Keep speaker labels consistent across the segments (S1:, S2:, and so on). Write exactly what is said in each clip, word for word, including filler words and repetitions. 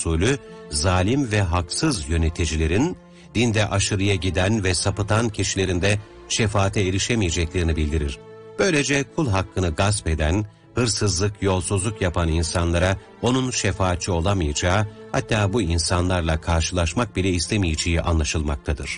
S1: Resulü, zalim ve haksız yöneticilerin, dinde aşırıya giden ve sapıtan kişilerin de şefaate erişemeyeceklerini bildirir. Böylece kul hakkını gasp eden, hırsızlık, yolsuzluk yapan insanlara onun şefaatçi olamayacağı, hatta bu insanlarla karşılaşmak bile istemeyeceği anlaşılmaktadır.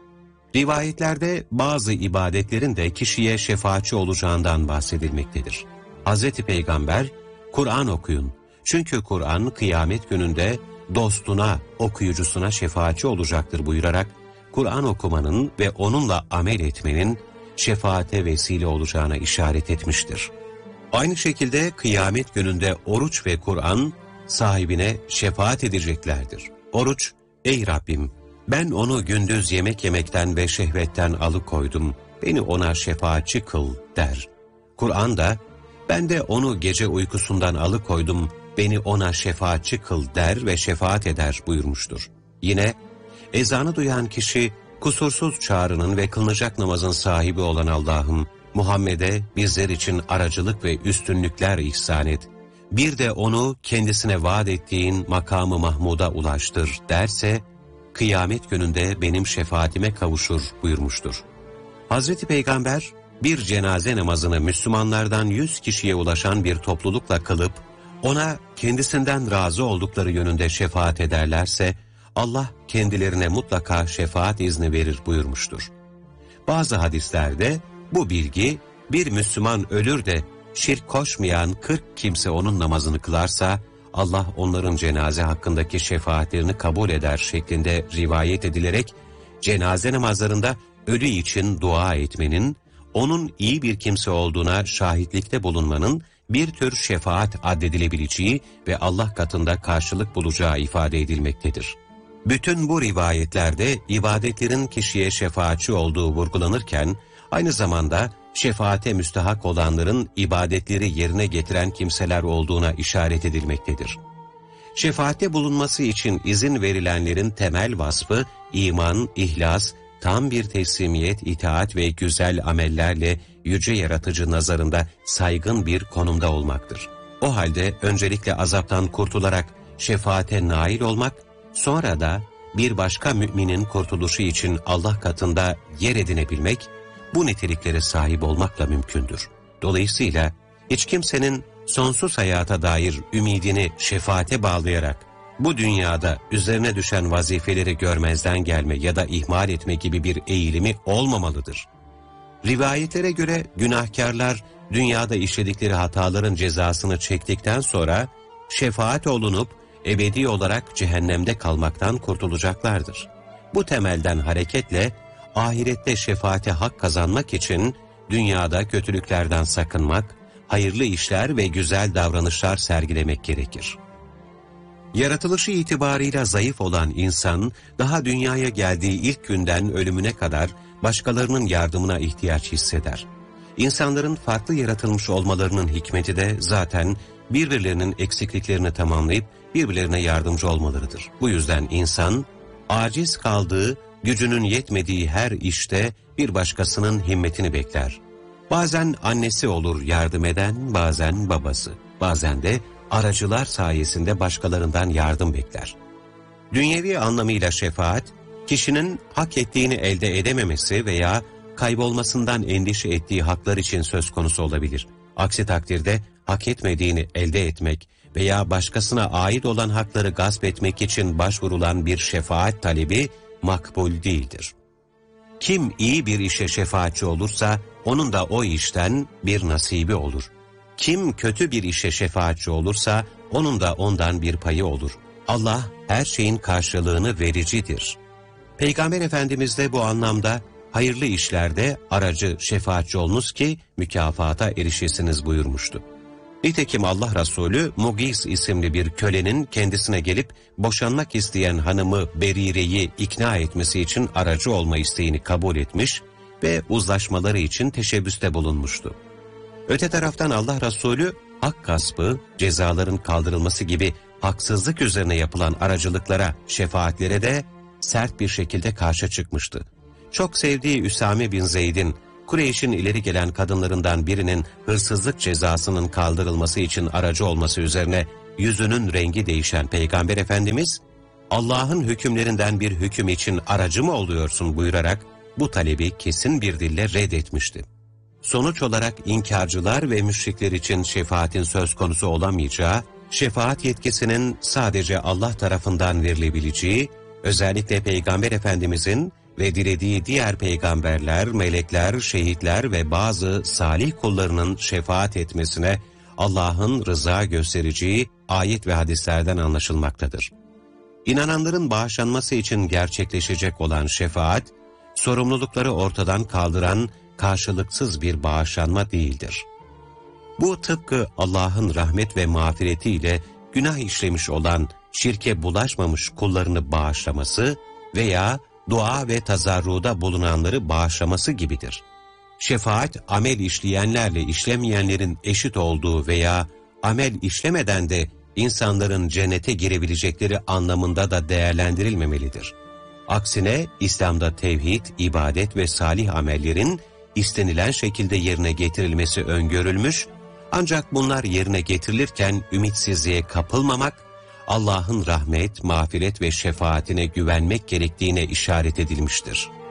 S1: Rivayetlerde bazı ibadetlerin de kişiye şefaatçi olacağından bahsedilmektedir. Hazreti Peygamber, Kur'an okuyun. Çünkü Kur'an kıyamet gününde dostuna, okuyucusuna şefaatçi olacaktır buyurarak, Kur'an okumanın ve onunla amel etmenin şefaate vesile olacağına işaret etmiştir. Aynı şekilde kıyamet gününde oruç ve Kur'an sahibine şefaat edeceklerdir. Oruç, ey Rabbim, ben onu gündüz yemek yemekten ve şehvetten alıkoydum, beni ona şefaatçi kıl der. Kur'an da, ben de onu gece uykusundan alıkoydum, beni ona şefaatçi kıl der ve şefaat eder buyurmuştur. Yine, ezanı duyan kişi, kusursuz çağrının ve kılınacak namazın sahibi olan Allah'ım, Muhammed'e bizler için aracılık ve üstünlükler ihsan et. Bir de onu kendisine vaat ettiğin makamı Mahmud'a ulaştır derse, kıyamet gününde benim şefaatime kavuşur buyurmuştur. Hazreti Peygamber, bir cenaze namazını Müslümanlardan yüz kişiye ulaşan bir toplulukla kılıp, ona kendisinden razı oldukları yönünde şefaat ederlerse, Allah kendilerine mutlaka şefaat izni verir buyurmuştur. Bazı hadislerde bu bilgi, bir Müslüman ölür de şirk koşmayan kırk kimse onun namazını kılarsa, Allah onların cenaze hakkındaki şefaatlerini kabul eder şeklinde rivayet edilerek, cenaze namazlarında ölü için dua etmenin, onun iyi bir kimse olduğuna şahitlikte bulunmanın bir tür şefaat addedilebileceği ve Allah katında karşılık bulacağı ifade edilmektedir. Bütün bu rivayetlerde ibadetlerin kişiye şefaatçi olduğu vurgulanırken, aynı zamanda şefaate müstahak olanların ibadetleri yerine getiren kimseler olduğuna işaret edilmektedir. Şefaatte bulunması için izin verilenlerin temel vasfı, iman, ihlas, tam bir teslimiyet, itaat ve güzel amellerle yüce yaratıcı nazarında saygın bir konumda olmaktır. O halde öncelikle azaptan kurtularak şefaate nail olmak, sonra da bir başka müminin kurtuluşu için Allah katında yer edinebilmek, bu niteliklere sahip olmakla mümkündür. Dolayısıyla hiç kimsenin sonsuz hayata dair ümidini şefaate bağlayarak, bu dünyada üzerine düşen vazifeleri görmezden gelme ya da ihmal etme gibi bir eğilimi olmamalıdır. Rivayetlere göre günahkarlar dünyada işledikleri hataların cezasını çektikten sonra şefaat olunup ebedi olarak cehennemde kalmaktan kurtulacaklardır. Bu temelden hareketle ahirette şefaate hak kazanmak için dünyada kötülüklerden sakınmak, hayırlı işler ve güzel davranışlar sergilemek gerekir. Yaratılışı itibarıyla zayıf olan insan, daha dünyaya geldiği ilk günden ölümüne kadar başkalarının yardımına ihtiyaç hisseder. İnsanların farklı yaratılmış olmalarının hikmeti de zaten birbirlerinin eksikliklerini tamamlayıp birbirlerine yardımcı olmalarıdır. Bu yüzden insan, aciz kaldığı, gücünün yetmediği her işte bir başkasının himmetini bekler. Bazen annesi olur yardım eden, bazen babası, bazen de aracılar sayesinde başkalarından yardım bekler. Dünyevi anlamıyla şefaat, kişinin hak ettiğini elde edememesi veya kaybolmasından endişe ettiği haklar için söz konusu olabilir. Aksi takdirde hak etmediğini elde etmek veya başkasına ait olan hakları gasp etmek için başvurulan bir şefaat talebi makbul değildir. Kim iyi bir işe şefaatçi olursa onun da o işten bir nasibi olur. Kim kötü bir işe şefaatçi olursa onun da ondan bir payı olur. Allah her şeyin karşılığını vericidir. Peygamber Efendimiz de bu anlamda hayırlı işlerde aracı şefaatçi olunuz ki mükafata erişesiniz buyurmuştu. Nitekim Allah Resulü Mugis isimli bir kölenin kendisine gelip boşanmak isteyen hanımı Berire'yi ikna etmesi için aracı olma isteğini kabul etmiş ve uzlaşmaları için teşebbüste bulunmuştu. Öte taraftan Allah Resulü hak gaspı, cezaların kaldırılması gibi haksızlık üzerine yapılan aracılıklara, şefaatlere de sert bir şekilde karşı çıkmıştı. Çok sevdiği Üsame bin Zeyd'in, Kureyş'in ileri gelen kadınlarından birinin hırsızlık cezasının kaldırılması için aracı olması üzerine yüzünün rengi değişen Peygamber Efendimiz, Allah'ın hükümlerinden bir hüküm için aracı mı oluyorsun buyurarak bu talebi kesin bir dille reddetmişti. Sonuç olarak inkarcılar ve müşrikler için şefaatin söz konusu olamayacağı, şefaat yetkisinin sadece Allah tarafından verilebileceği, özellikle Peygamber Efendimizin ve dilediği diğer peygamberler, melekler, şehitler ve bazı salih kullarının şefaat etmesine Allah'ın rıza göstereceği ayet ve hadislerden anlaşılmaktadır. İnananların bağışlanması için gerçekleşecek olan şefaat, sorumlulukları ortadan kaldıran karşılıksız bir bağışlanma değildir. Bu tıpkı Allah'ın rahmet ve mağfiretiyle günah işlemiş olan, şirke bulaşmamış kullarını bağışlaması veya dua ve tazarruda bulunanları bağışlaması gibidir. Şefaat, amel işleyenlerle işlemeyenlerin eşit olduğu veya amel işlemeden de insanların cennete girebilecekleri anlamında da değerlendirilmemelidir. Aksine İslam'da tevhid, ibadet ve salih amellerin istenilen şekilde yerine getirilmesi öngörülmüş, ancak bunlar yerine getirilirken ümitsizliğe kapılmamak, Allah'ın rahmet, mağfiret ve şefaatine güvenmek gerektiğine işaret edilmiştir.